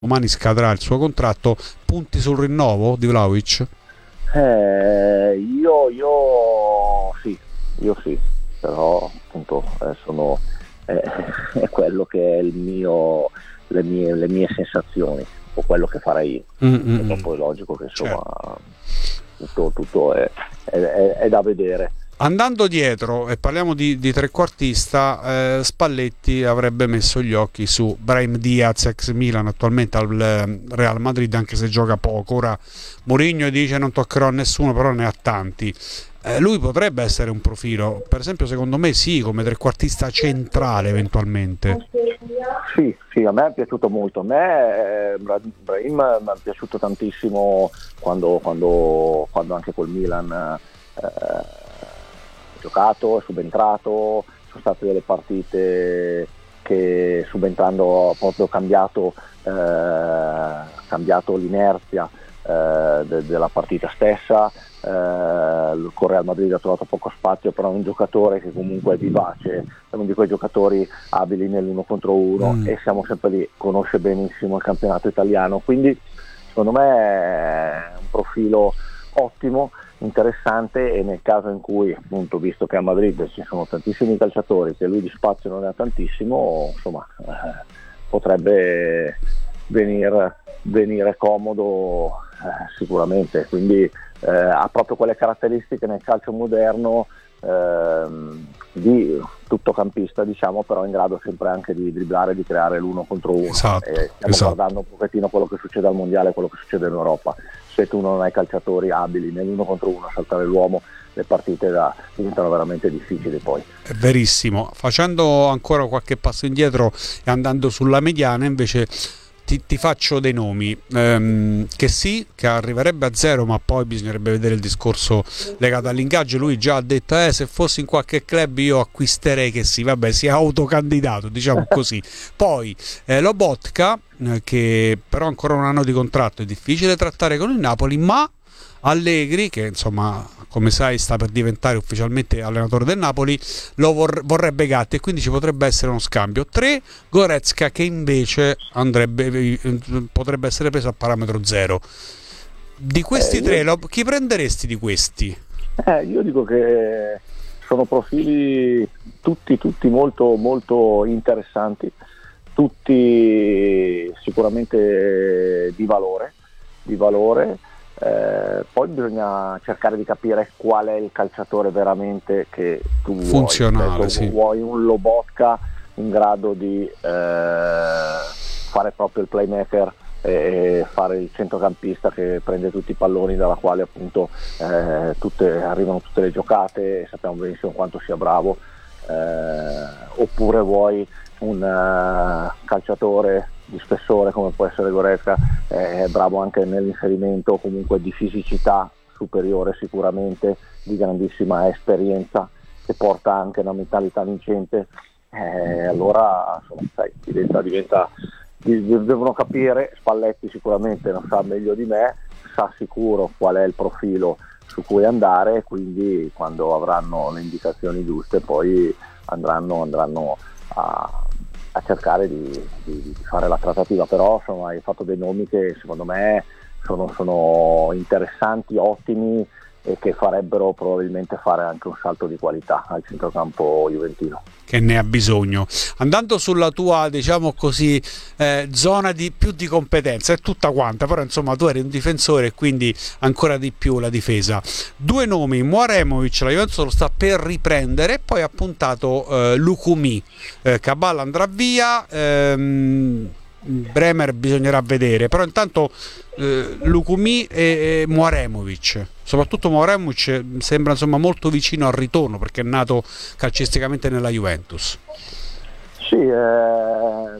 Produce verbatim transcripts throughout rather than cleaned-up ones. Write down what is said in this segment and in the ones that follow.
domani scadrà il suo contratto, punti sul rinnovo di Vlahovic? Eh, io, io sì, io sì, però appunto eh, sono eh, è quello che è il mio, le mie, le mie sensazioni o quello che farei io. Mm-mm. E dopo è logico che insomma Certo. tutto, tutto è, è, è, è da vedere. Andando dietro e parliamo di, di trequartista, eh, Spalletti avrebbe messo gli occhi su Brahim Diaz, ex Milan, attualmente al eh, Real Madrid, anche se gioca poco. Ora Mourinho dice non toccherò a nessuno, però ne ha tanti. Eh, lui potrebbe essere un profilo, per esempio secondo me sì, come trequartista centrale eventualmente. Sì, sì, a me è piaciuto molto. A me eh, Brahim mi è piaciuto tantissimo quando, quando, quando anche col Milan eh, giocato, è subentrato, sono state delle partite che subentrando ha proprio cambiato, eh, cambiato l'inerzia eh, de- della partita stessa. Eh, il Real Madrid ha trovato poco spazio, però è un giocatore che comunque è vivace, è uno di quei giocatori abili nell'uno contro uno mm. e siamo sempre lì, conosce benissimo il campionato italiano, quindi secondo me è un profilo ottimo, interessante, e nel caso in cui appunto, visto che a Madrid ci sono tantissimi calciatori, che lui di spazio non ne ha tantissimo, insomma eh, potrebbe venire, venire comodo eh, sicuramente, quindi eh, ha proprio quelle caratteristiche nel calcio moderno ehm, di tuttocampista, diciamo, però in grado sempre anche di dribblare, di creare l'uno contro uno. Esatto, e stiamo esatto. guardando un pochettino quello che succede al mondiale e quello che succede in Europa. Se tu non hai calciatori abili nell'uno contro uno a saltare l'uomo, le partite da, diventano veramente difficili poi. È verissimo. Facendo ancora qualche passo indietro e andando sulla mediana, invece ti, ti faccio dei nomi ehm, che sì, che arriverebbe a zero, ma poi bisognerebbe vedere il discorso legato all'ingaggio. Lui già ha detto eh, se fossi in qualche club io acquisterei, che sì, vabbè, si è autocandidato, diciamo così. Poi eh, Lobotka, eh, che però ancora un anno di contratto, è difficile trattare con il Napoli, ma Allegri, che insomma come sai sta per diventare ufficialmente allenatore del Napoli, lo vor- vorrebbe Gatti, e quindi ci potrebbe essere uno scambio. Tre, Goretzka, che invece andrebbe, potrebbe essere preso a parametro zero. Di questi eh, tre, io, lo, chi prenderesti di questi? Eh, io dico che sono profili tutti, tutti molto, molto interessanti, tutti sicuramente di valore, di valore. Eh, poi bisogna cercare di capire qual è il calciatore veramente che tu vuoi. Funzionale, Cioè, sì. Vuoi un Lobotka in grado di eh, fare proprio il playmaker e fare il centrocampista che prende tutti i palloni, dalla quale appunto eh, tutte, arrivano tutte le giocate, e sappiamo benissimo quanto sia bravo, eh, oppure vuoi un uh, calciatore di spessore come può essere Goretzka, è bravo anche nell'inserimento, comunque di fisicità superiore sicuramente, di grandissima esperienza, che porta anche una mentalità vincente, eh, allora insomma, sai, diventa, diventa devono capire. Spalletti sicuramente lo sa meglio di me, sa sicuro qual è il profilo su cui andare, quindi quando avranno le indicazioni giuste poi andranno, andranno a a cercare di, di, di fare la trattativa. Però insomma hai fatto dei nomi che secondo me sono, sono interessanti, ottimi, e che farebbero probabilmente fare anche un salto di qualità al centrocampo juventino, che ne ha bisogno. Andando sulla tua, diciamo così, eh, zona di più di competenza, è tutta quanta, però insomma tu eri un difensore e quindi ancora di più la difesa. Due nomi, Mouremovic, la Juventus lo sta per riprendere, e poi ha puntato eh, Lukumi, eh, Caballa andrà via, ehm, Bremer bisognerà vedere, però intanto eh, Lukumi e, e Mouremovic, soprattutto Mouremovic sembra insomma molto vicino al ritorno, perché è nato calcisticamente nella Juventus. Sì, eh,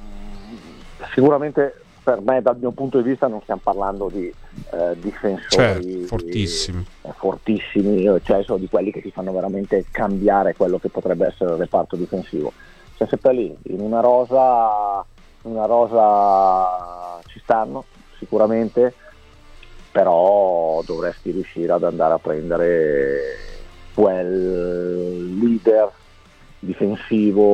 sicuramente per me, dal mio punto di vista, non stiamo parlando di eh, difensori certo, fortissimi, eh, fortissimi, cioè sono di quelli che ti fanno veramente cambiare quello che potrebbe essere il reparto difensivo. Cioè sempre lì, in una rosa una rosa ci stanno sicuramente, però dovresti riuscire ad andare a prendere quel leader difensivo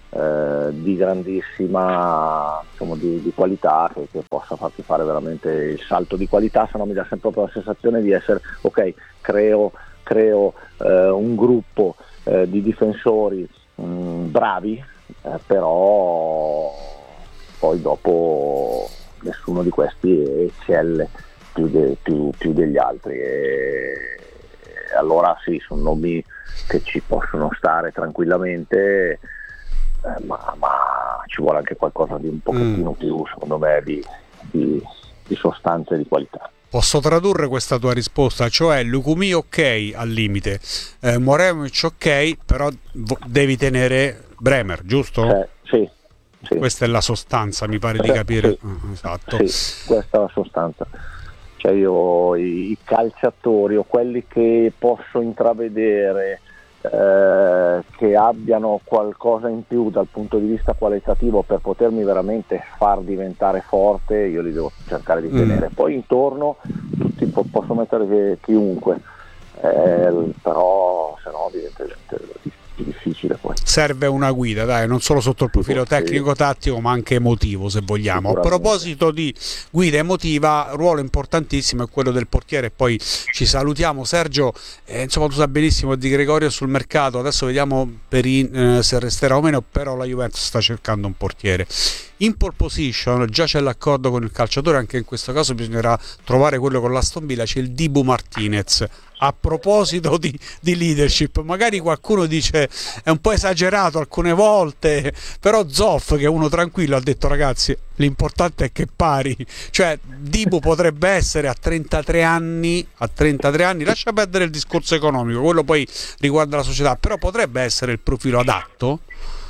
eh, di grandissima, insomma, di, di qualità, che, che possa farti fare veramente il salto di qualità, se no mi dà sempre proprio la sensazione di essere, ok, creo, creo eh, un gruppo eh, di difensori mh, bravi, eh, però poi dopo nessuno di questi eccelle più, de, più, più degli altri, e, e allora sì, sono nomi che ci possono stare tranquillamente, eh, ma, ma ci vuole anche qualcosa di un pochettino mm. più, secondo me, di, di, di sostanza e di qualità. Posso tradurre questa tua risposta, cioè Lukumi ok al limite, eh, Moremovic ok, però vo- devi tenere Bremer, giusto? Eh, sì, sì. Questa è la sostanza, mi pare di eh, capire. Sì. Uh, esatto. Sì, questa è la sostanza. Cioè io i, i calciatori o quelli che posso intravedere eh, che abbiano qualcosa in più dal punto di vista qualitativo per potermi veramente far diventare forte, io li devo cercare di tenere. Mm. Poi intorno tutti po- posso mettere chiunque, eh, però se no diventa, diventa difficile poi. Serve una guida, dai, non solo sotto il profilo sì, tecnico-tattico, ma anche emotivo, se vogliamo. A proposito di guida emotiva, ruolo importantissimo è quello del portiere. Poi ci salutiamo, Sergio. Eh, insomma, tu sai benissimo di Gregorio sul mercato. Adesso vediamo per in, eh, se resterà o meno. Però la Juventus sta cercando un portiere. In pole position già c'è l'accordo con il calciatore, anche in questo caso bisognerà trovare quello con l'Aston Villa, c'è il Dibu Martinez. A proposito di, di leadership, magari qualcuno dice è un po' esagerato alcune volte, però Zoff, che è uno tranquillo, ha detto ragazzi l'importante è che pari, cioè Dibu potrebbe essere a trentatré anni, a trentatré anni, lascia perdere il discorso economico, quello poi riguarda la società, però potrebbe essere il profilo adatto.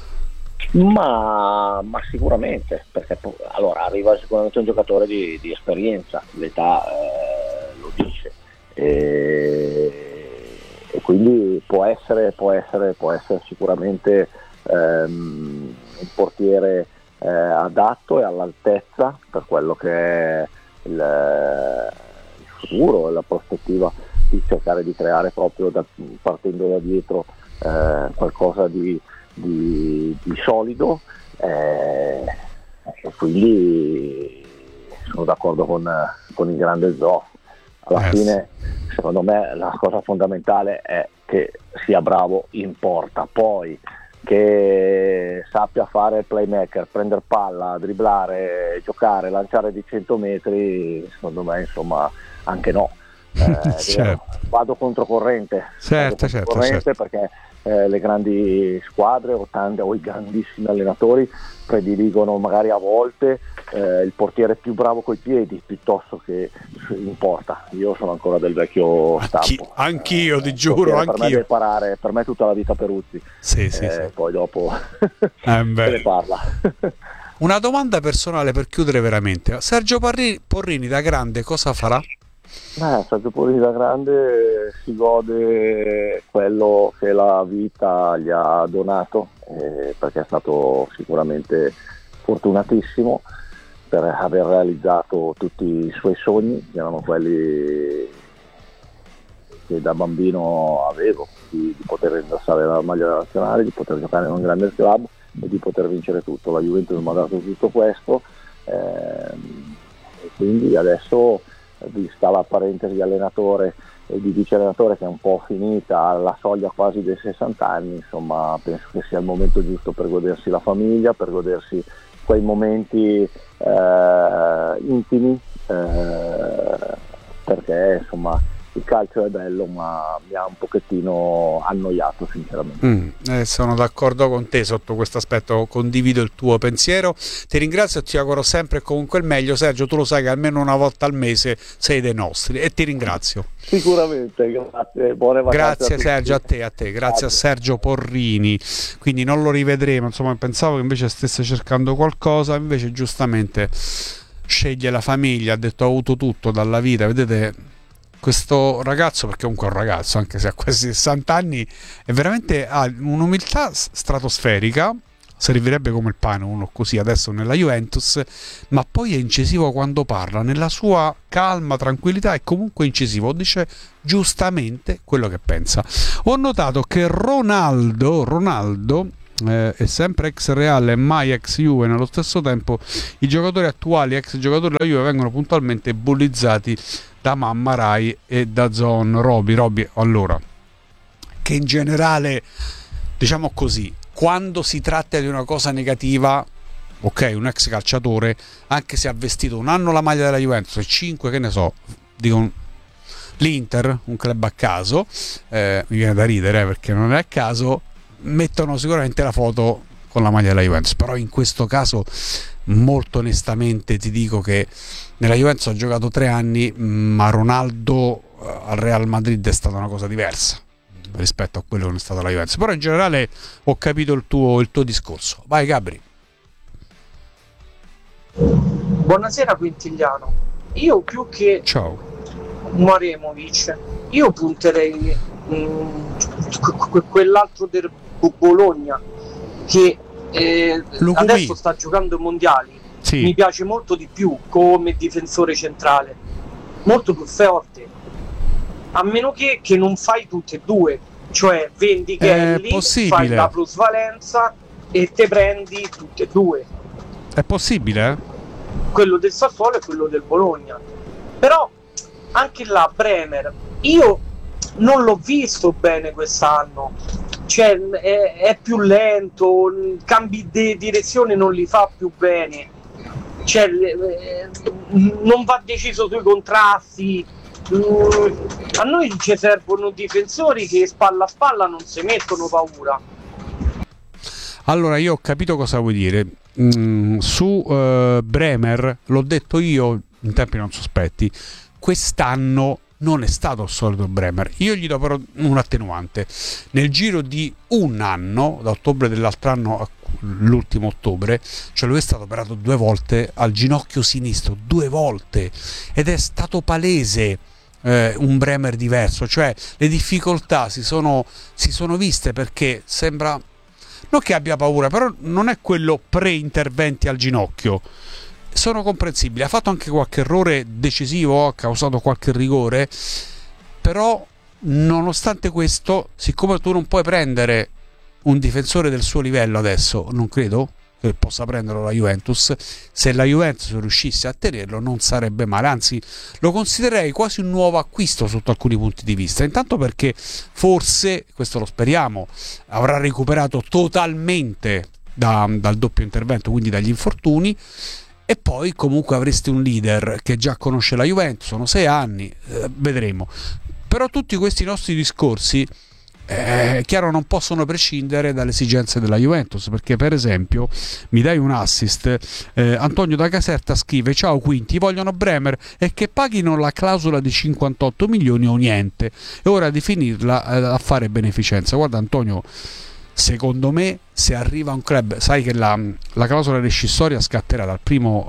Ma, ma sicuramente, perché allora arriva sicuramente un giocatore di, di esperienza, l'età eh, lo dice, e, e quindi può essere, può essere, può essere sicuramente ehm, un portiere eh, adatto e all'altezza per quello che è il, il futuro e la prospettiva di cercare di creare proprio da, partendo da dietro eh, qualcosa di Di, di solido, eh, e quindi sono d'accordo con, con il grande Zoff. Alla yes. fine secondo me la cosa fondamentale è che sia bravo in porta, poi che sappia fare il playmaker, prendere palla, dribblare, giocare, lanciare di cento metri, secondo me insomma anche no. Eh, certo. Vado controcorrente, certo, vado controcorrente certo, certo. perché eh, le grandi squadre o, tante, o i grandissimi allenatori prediligono magari a volte eh, il portiere più bravo coi piedi piuttosto che in porta. Io sono ancora del vecchio stampo. Anch'io, eh, ti giuro, anch'io. Per me deve parare, per me tutta la vita Peruzzi. Sì, sì, eh, sì. Poi dopo eh, se ne parla. Una domanda personale per chiudere veramente. Sergio Porrini, Porrini da grande cosa farà? Eh, Sergio Porrini da grande si gode quello che la vita gli ha donato, eh, perché è stato sicuramente fortunatissimo per aver realizzato tutti i suoi sogni, che erano quelli che da bambino avevo, di, di poter indossare la maglia nazionale, di poter giocare in un grande club e di poter vincere tutto. La Juventus mi ha dato tutto questo, ehm, e quindi adesso, vista la parentesi di allenatore e di vice allenatore che è un po' finita alla soglia quasi dei sessanta anni, insomma penso che sia il momento giusto per godersi la famiglia, per godersi quei momenti eh, intimi, eh, perché insomma il calcio è bello ma mi ha un pochettino annoiato sinceramente. Mm, eh, sono d'accordo con te sotto questo aspetto, condivido il tuo pensiero, ti ringrazio e ti auguro sempre comunque il meglio. Sergio, tu lo sai che almeno una volta al mese sei dei nostri e ti ringrazio. Sicuramente, grazie, buone vacanze. Grazie a Sergio, a te, a te, grazie, grazie a Sergio Porrini. Quindi non lo rivedremo, insomma pensavo che invece stesse cercando qualcosa, invece giustamente sceglie la famiglia, ha detto ho avuto tutto dalla vita, vedete questo ragazzo, perché comunque è un ragazzo anche se ha quasi sessanta anni, è veramente ha un'umiltà stratosferica, servirebbe come il pane uno così adesso nella Juventus, ma poi è incisivo quando parla, nella sua calma, tranquillità è comunque incisivo, dice giustamente quello che pensa. Ho notato che Ronaldo Ronaldo eh, è sempre ex Real e mai ex Juve nello stesso tempo, i giocatori attuali ex giocatori della Juve vengono puntualmente bullizzati da Mamma Rai e da Zon. Roby, Roby, allora, che in generale, diciamo così, quando si tratta di una cosa negativa, ok, un ex calciatore, anche se ha vestito un anno la maglia della Juventus e cinque, che ne so, dico l'Inter, un club a caso, eh, mi viene da ridere perché non è a caso, mettono sicuramente la foto con la maglia della Juventus. Però in questo caso, molto onestamente ti dico che nella Juventus ha giocato tre anni, ma Ronaldo al Real Madrid è stata una cosa diversa rispetto a quello che non è stata la Juventus. Però in generale ho capito il tuo, il tuo discorso. Vai Gabri. Buonasera Quintigliano. Io più che Ciao. Maremovic, io punterei mh, quell'altro del Bologna che eh, adesso sta giocando ai mondiali. Sì. Mi piace molto di più come difensore centrale, molto più forte, a meno che, che non fai tutte e due, cioè vendi Kelly, fai la plusvalenza e te prendi tutte e due. È possibile, eh? Quello del Sassuolo e quello del Bologna. Però anche là Bremer io non l'ho visto bene quest'anno, cioè è, è più lento, cambi di direzione non li fa più bene, cioè eh, non va deciso sui contrasti. A noi ci servono difensori che spalla a spalla non si mettono paura. Allora, io ho capito cosa vuoi dire. Mm, su uh, Bremer, l'ho detto io in tempi non sospetti, quest'anno non è stato il solito Bremer. Io gli do però un attenuante. Nel giro di un anno, da ottobre dell'altro anno all'ultimo ottobre, cioè lui è stato operato due volte al ginocchio sinistro, due volte, ed è stato palese eh, un Bremer diverso. Cioè le difficoltà si sono, si sono viste, perché sembra non che abbia paura, però non è quello pre-interventi al ginocchio. Sono comprensibili, ha fatto anche qualche errore decisivo, ha causato qualche rigore, però nonostante questo, siccome tu non puoi prendere un difensore del suo livello adesso, non credo che possa prenderlo la Juventus, se la Juventus riuscisse a tenerlo non sarebbe male, anzi lo considererei quasi un nuovo acquisto sotto alcuni punti di vista. Intanto perché forse, questo lo speriamo, avrà recuperato totalmente da, dal doppio intervento, quindi dagli infortuni, e poi comunque avreste un leader che già conosce la Juventus, sono sei anni, eh, vedremo. Però tutti questi nostri discorsi, eh, chiaro, non possono prescindere dalle esigenze della Juventus, perché per esempio mi dai un assist, eh, Antonio da Caserta scrive: ciao Quinti, vogliono Bremer e che paghino la clausola di cinquantotto milioni o niente, è ora di finirla eh, a fare beneficenza. Guarda Antonio, secondo me se arriva un club, sai che la, la clausola rescissoria scatterà dal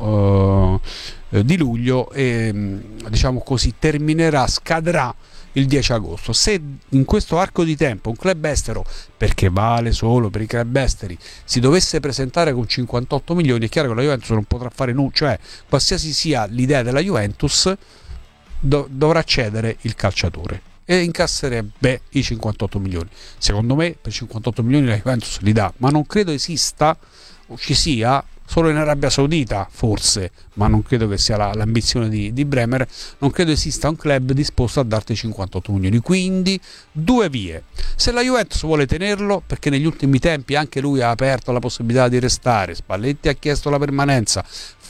primo uh, di luglio e diciamo così terminerà, scadrà il dieci agosto. Se in questo arco di tempo un club estero, perché vale solo per i club esteri, si dovesse presentare con cinquantotto milioni, è chiaro che la Juventus non potrà fare nulla, cioè qualsiasi sia l'idea della Juventus do, dovrà cedere il calciatore e incasserebbe i cinquantotto milioni. Secondo me per cinquantotto milioni la Juventus li dà, ma non credo esista o ci sia, solo in Arabia Saudita forse, ma non credo che sia la, l'ambizione di, di Bremer, non credo esista un club disposto a darti cinquantotto milioni. Quindi due vie: se la Juventus vuole tenerlo, perché negli ultimi tempi anche lui ha aperto la possibilità di restare, Spalletti ha chiesto la permanenza,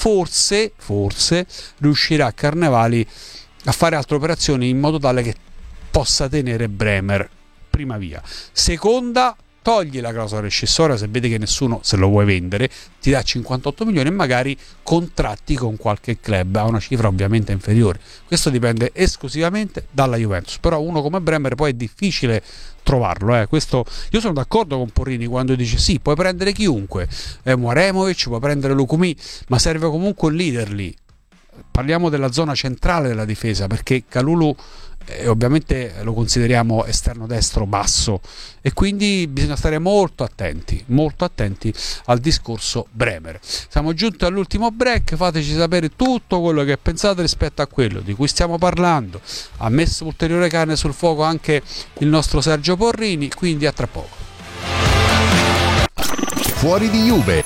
forse forse riuscirà a Carnevali a fare altre operazioni in modo tale che possa tenere Bremer. Prima via. Seconda, togli la clausola rescissoria, se vedi che nessuno se lo vuoi vendere, ti dà cinquantotto milioni e magari contratti con qualche club a una cifra ovviamente inferiore. Questo dipende esclusivamente dalla Juventus, però uno come Bremer poi è difficile trovarlo, eh. Questo, io sono d'accordo con Porrini quando dice sì, puoi prendere chiunque, eh, Muaremovic, puoi prendere Lukumi, ma serve comunque un leader lì. Parliamo della zona centrale della difesa, perché Kalulu eh, ovviamente lo consideriamo esterno destro basso, e quindi bisogna stare molto attenti, molto attenti al discorso Bremer. Siamo giunti all'ultimo break, fateci sapere tutto quello che pensate rispetto a quello di cui stiamo parlando. Ha messo ulteriore carne sul fuoco anche il nostro Sergio Porrini, quindi a tra poco. fuori di Juve.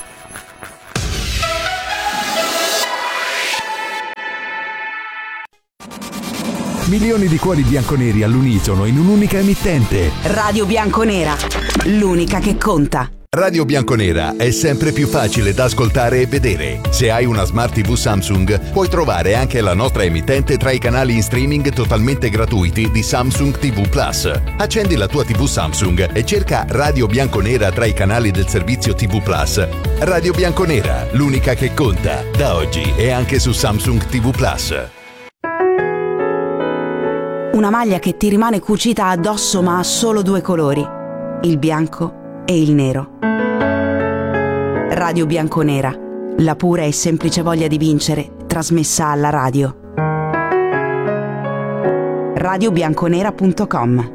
Milioni di cuori bianconeri all'unisono in un'unica emittente. Radio Bianconera, l'unica che conta. Radio Bianconera è sempre più facile da ascoltare e vedere. Se hai una Smart tivù Samsung, puoi trovare anche la nostra emittente tra i canali in streaming totalmente gratuiti di Samsung ti vu Plus. Accendi la tua tivù Samsung e cerca Radio Bianconera tra i canali del servizio ti vu Plus. Radio Bianconera, l'unica che conta. Da oggi è anche su Samsung ti vu Plus. Una maglia che ti rimane cucita addosso ma ha solo due colori, il bianco e il nero. Radio Bianconera, la pura e semplice voglia di vincere trasmessa alla radio. radio bianconera punto com